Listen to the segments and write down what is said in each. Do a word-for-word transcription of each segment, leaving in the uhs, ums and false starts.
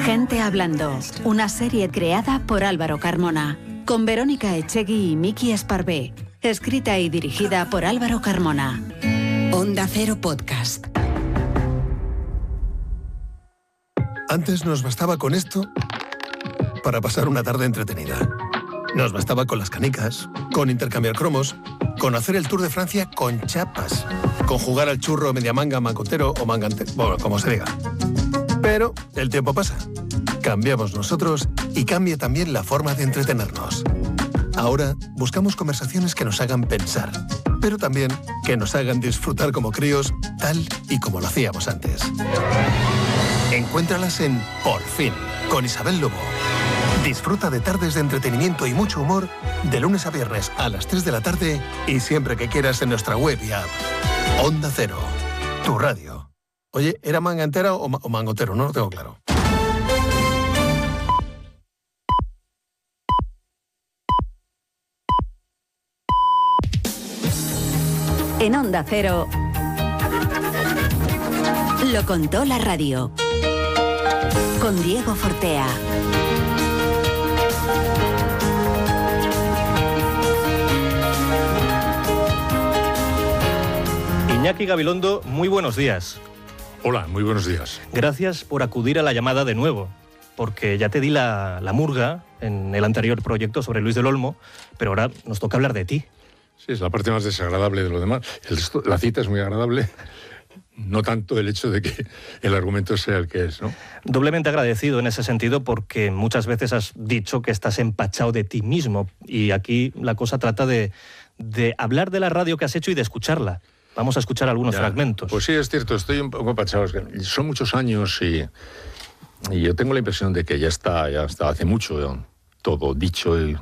Gente Hablando, una serie creada por Álvaro Carmona, con Verónica Echegui y Miki Esparvé, escrita y dirigida por Álvaro Carmona. Onda Cero Podcast. Antes nos bastaba con esto para pasar una tarde entretenida. Nos bastaba con las canicas, con intercambiar cromos, con hacer el Tour de Francia con chapas, con jugar al churro media manga, mancotero o mangante, bueno, como se diga. Pero el tiempo pasa. Cambiamos nosotros y cambia también la forma de entretenernos. Ahora buscamos conversaciones que nos hagan pensar, pero también que nos hagan disfrutar como críos, tal y como lo hacíamos antes. Encuéntralas en Por Fin, con Isabel Lobo. Disfruta de tardes de entretenimiento y mucho humor de lunes a viernes a las tres de la tarde y siempre que quieras en nuestra web y app. Onda Cero, tu radio. Oye, ¿era manga entera o, ma- o mangotero? No lo tengo claro. En Onda Cero, lo contó la radio, con Diego Fortea. Iñaki Gabilondo, muy buenos días. Hola, muy buenos días. Gracias por acudir a la llamada de nuevo, porque ya te di la, la murga en el anterior proyecto sobre Luis del Olmo, pero ahora nos toca hablar de ti. Sí, es la parte más desagradable de lo demás. El resto, la cita es muy agradable, no tanto el hecho de que el argumento sea el que es, ¿no? Doblemente agradecido en ese sentido porque muchas veces has dicho que estás empachado de ti mismo y aquí la cosa trata de, de hablar de la radio que has hecho y de escucharla. Vamos a escuchar algunos Ya, fragmentos. Pues sí, es cierto, estoy un poco empachado. Son muchos años y, y yo tengo la impresión de que ya está, ya está hace mucho ¿no? todo dicho y,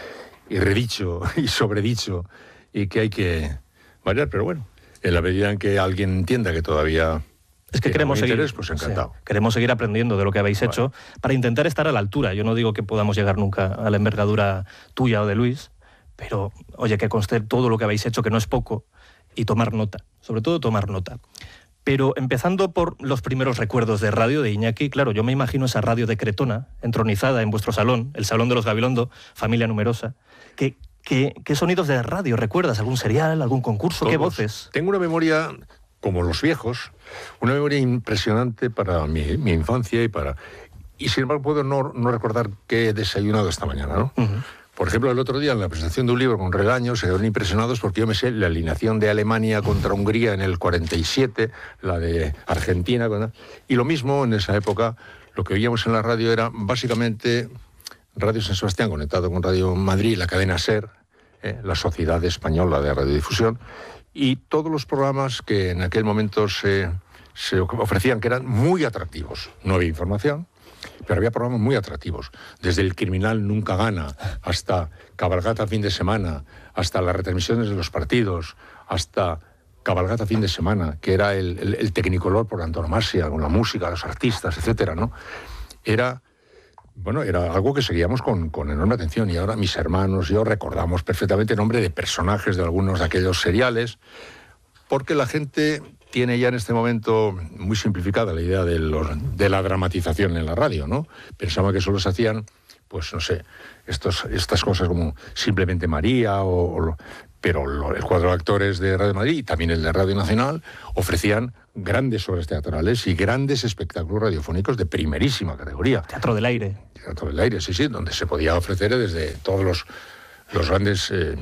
y redicho y sobredicho y que hay que variar, pero bueno, en la medida en que alguien entienda que todavía Es que queremos seguir, interés, pues encantado. Sí, queremos seguir aprendiendo de lo que habéis Vale. hecho para intentar estar a la altura. Yo no digo que podamos llegar nunca a la envergadura tuya o de Luis, pero oye, que conste todo lo que habéis hecho, que no es poco, y tomar nota, sobre todo tomar nota. Pero empezando por los primeros recuerdos de radio de Iñaki, claro, yo me imagino esa radio de Cretona, entronizada en vuestro salón, el Salón de los Gabilondo, familia numerosa. ¿Qué, qué, qué sonidos de radio recuerdas? ¿Algún serial, algún concurso? Todos. ¿Qué voces? Tengo una memoria, como los viejos, una memoria impresionante para mi, mi infancia y para... Y sin embargo puedo no, no recordar qué he desayunado esta mañana, ¿no? Uh-huh. Por ejemplo, el otro día en la presentación de un libro con Regaño se quedaron impresionados porque yo me sé la alineación de Alemania contra Hungría en el cuarenta y siete, la de Argentina. Y lo mismo en esa época, lo que oíamos en la radio era básicamente Radio San Sebastián conectado con Radio Madrid, la cadena SER, eh, la Sociedad Española de Radiodifusión, y todos los programas que en aquel momento se, se ofrecían, que eran muy atractivos. No había información, pero había programas muy atractivos, desde El Criminal Nunca Gana, hasta Cabalgata Fin de Semana, hasta las retransmisiones de los partidos, hasta Cabalgata Fin de Semana, que era el, el, el tecnicolor por antonomasia, con la música, los artistas, etcétera, ¿no? Era, bueno, era algo que seguíamos con, con enorme atención, y ahora mis hermanos y yo recordamos perfectamente el nombre de personajes de algunos de aquellos seriales, porque la gente tiene ya en este momento muy simplificada la idea de, los, de la dramatización en la radio, ¿no? Pensaba que solo se hacían, pues no sé, estos, estas cosas como Simplemente María, o, o, pero lo, el cuadro de actores de Radio Madrid y también el de Radio Nacional ofrecían grandes obras teatrales y grandes espectáculos radiofónicos de primerísima categoría. Teatro del Aire. Teatro del Aire, sí, sí, donde se podía ofrecer desde todos los, los grandes eh,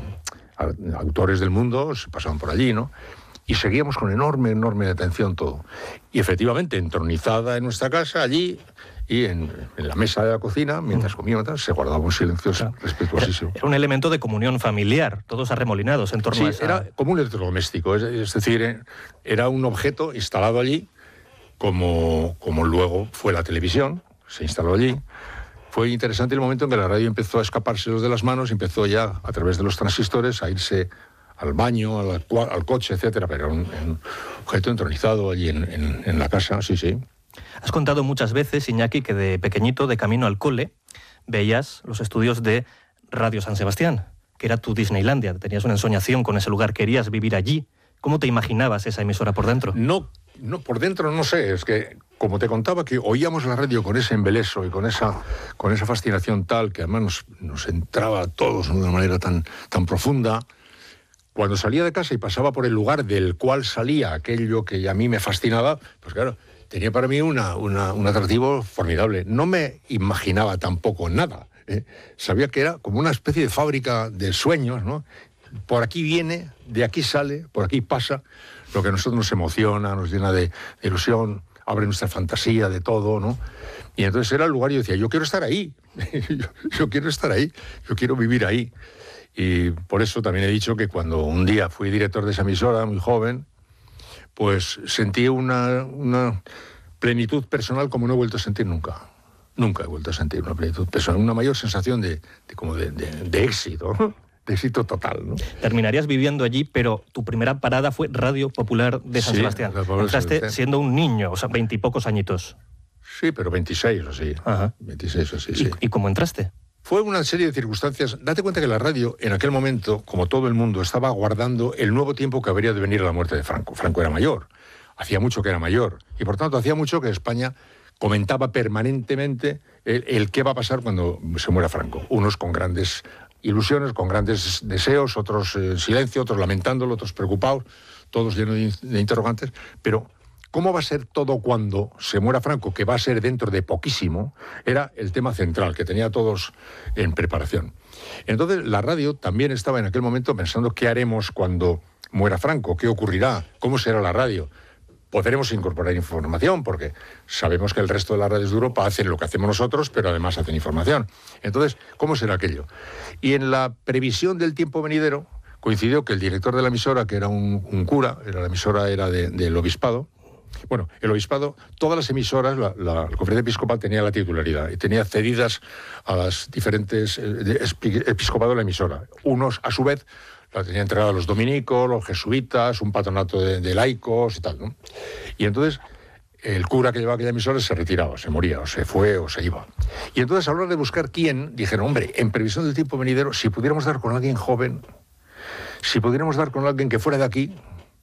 autores del mundo, se pasaban por allí, ¿no? Y seguíamos con enorme, enorme atención todo. Y efectivamente, entronizada en nuestra casa, allí, y en, en la mesa de la cocina, mientras comíamos, se guardaba un silencio claro. respetuosísimo. Era, era un elemento de comunión familiar, todos arremolinados en torno sí, a esa... era como un electrodoméstico, es, es decir, era un objeto instalado allí, como, como luego fue la televisión, se instaló allí. Fue interesante el momento en que la radio empezó a escapárselos de las manos, empezó ya, a través de los transistores, a irse al baño, al, al coche, etcétera, pero un, un objeto entronizado allí en, en, en la casa, sí, sí. Has contado muchas veces, Iñaki, que de pequeñito, de camino al cole, veías los estudios de Radio San Sebastián, que era tu Disneylandia. Tenías una ensoñación con ese lugar, querías vivir allí. ¿Cómo te imaginabas esa emisora por dentro? No No, por dentro no sé, es que, como te contaba, que oíamos la radio con ese embeleso y con esa, con esa fascinación tal, que además nos, nos entraba a todos de una manera tan, tan profunda. Cuando salía de casa y pasaba por el lugar del cual salía aquello que a mí me fascinaba, pues claro, tenía para mí una, una, un atractivo formidable. No me imaginaba tampoco nada. ¿eh? Sabía que era como una especie de fábrica de sueños, ¿no? Por aquí viene, de aquí sale, por aquí pasa, lo que a nosotros nos emociona, nos llena de, de ilusión, abre nuestra fantasía de todo, ¿no? Y entonces era el lugar y yo decía, yo quiero estar ahí, yo, yo quiero estar ahí, yo quiero vivir ahí. Y por eso también he dicho que cuando un día fui director de esa emisora, muy joven, pues sentí una, una plenitud personal como no he vuelto a sentir nunca. Nunca he vuelto a sentir una plenitud personal, una mayor sensación de, de, como de, de, de éxito, ¿no? De éxito total, ¿no? Terminarías viviendo allí, pero tu primera parada fue Radio Popular de San sí, Sebastián. Entraste siendo un niño, o sea, veintipocos añitos. Sí, pero veintiséis o así. Ajá. veintiséis o así, sí. ¿Y, ¿Y cómo entraste? Fue una serie de circunstancias. Date cuenta que la radio, en aquel momento, como todo el mundo, estaba aguardando el nuevo tiempo que habría de venir a la muerte de Franco. Franco era mayor, hacía mucho que era mayor, y por tanto hacía mucho que España comentaba permanentemente el, el qué va a pasar cuando se muera Franco. Unos con grandes ilusiones, con grandes deseos, otros en silencio, otros lamentándolo, otros preocupados, todos llenos de, de interrogantes, pero ¿cómo va a ser todo cuando se muera Franco? Que va a ser dentro de poquísimo, era el tema central, que tenía a todos en preparación. Entonces, la radio también estaba en aquel momento pensando qué haremos cuando muera Franco, qué ocurrirá, cómo será la radio. Podremos incorporar información, porque sabemos que el resto de las radios de Europa hacen lo que hacemos nosotros, pero además hacen información. Entonces, ¿cómo será aquello? Y en la previsión del tiempo venidero, coincidió que el director de la emisora, que era un, un cura, era, la emisora era de, del obispado. Bueno, el obispado, todas las emisoras, la, la, la conferencia episcopal tenía la titularidad y tenía cedidas a las diferentes eh, episcopados de la emisora. Unos, a su vez, la tenían entregada a los dominicos, los jesuitas, un patronato de, de laicos y tal, ¿no? Y entonces el cura que llevaba aquella emisora se retiraba, se moría, o se fue, o se iba. Y entonces, a la hora de buscar quién, dijeron, hombre, en previsión del tiempo venidero, si pudiéramos dar con alguien joven, si pudiéramos dar con alguien que fuera de aquí,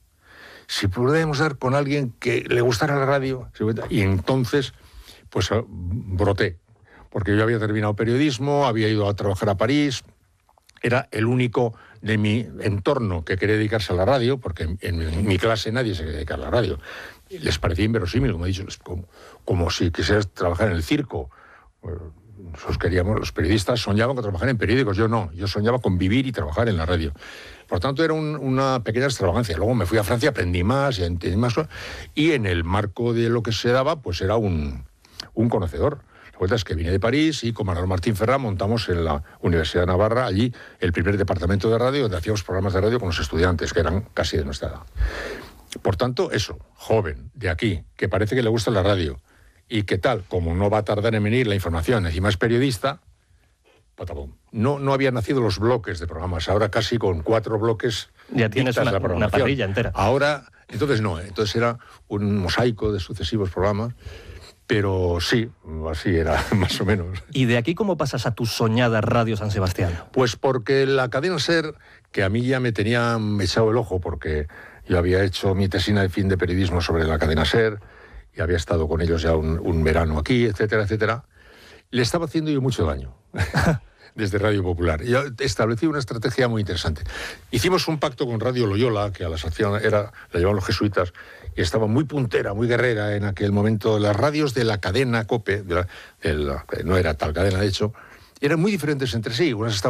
si pudiéramos dar con alguien que le gustara la radio, y entonces, pues broté, porque yo había terminado periodismo, había ido a trabajar a París, era el único de mi entorno que quería dedicarse a la radio, porque en, en mi clase nadie se quería dedicar a la radio. Les parecía inverosímil, como he dicho, como, como si quisieras trabajar en el circo. Nosotros queríamos, los periodistas soñaban con trabajar en periódicos, yo no, yo soñaba con vivir y trabajar en la radio. Por tanto, era un, una pequeña extravagancia. Luego me fui a Francia, aprendí más, y entendí más, y en el marco de lo que se daba, pues era un, un conocedor. La verdad es que vine de París y con Manuel Martín Ferrá montamos en la Universidad de Navarra, allí, el primer departamento de radio, donde hacíamos programas de radio con los estudiantes, que eran casi de nuestra edad. Por tanto, eso, joven, de aquí, que parece que le gusta la radio, y que tal, como no va a tardar en venir la información, encima es periodista, patabum. No, no habían nacido los bloques de programas, ahora casi con cuatro bloques ya tienes una, una parrilla entera. Ahora, entonces no, entonces era un mosaico de sucesivos programas, pero sí, así era más o menos. ¿Y de aquí cómo pasas a tu soñada Radio San Sebastián? Pues porque la cadena SER, que a mí ya me tenía echado el ojo, porque yo había hecho mi tesina de fin de periodismo sobre la cadena SER, y había estado con ellos ya un, un verano aquí, etcétera, etcétera, le estaba haciendo yo mucho daño desde Radio Popular. Yo establecí una estrategia muy interesante. Hicimos un pacto con Radio Loyola, que a la sección era, la llevaban los jesuitas, y estaba muy puntera, muy guerrera en aquel momento. Las radios de la cadena COPE, de la, de la, no era tal cadena de hecho, eran muy diferentes entre sí. Unas estaban